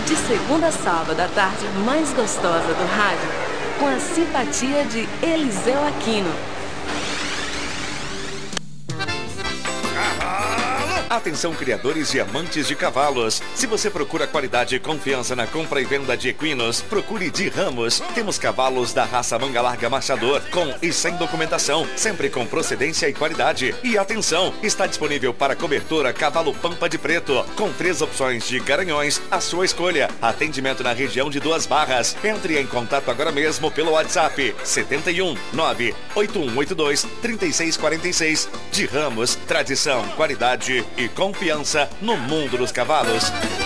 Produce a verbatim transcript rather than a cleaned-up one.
De segunda a sábado, a tarde mais gostosa do rádio, com a simpatia de Eliseu Aquino. Atenção, criadores e amantes de cavalos. Se você procura qualidade e confiança na compra e venda de equinos, procure de Ramos. Temos cavalos da raça manga larga marchador, com e sem documentação, sempre com procedência e qualidade. E atenção, está disponível para cobertura cavalo pampa de preto, com três opções de garanhões, à sua escolha. Atendimento na região de Duas Barras. Entre em contato agora mesmo pelo WhatsApp setenta e um, nove oito um oito dois, três seis quatro seis. De Ramos, tradição, qualidade e confiança no mundo dos cavalos.